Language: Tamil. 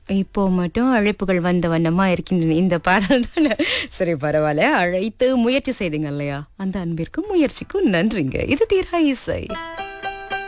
இப்போ மட்டும் அழைப்புகள் வந்த வண்ணமா இருக்கின்றன. இந்த பாடல் தானே. சரி, பரவாயில்ல. அழைத்து முயற்சி செய்தீங்க இல்லையா? அந்த அன்பிற்கும் முயற்சிக்கும் நன்றிங்க. இது தீரா இசை.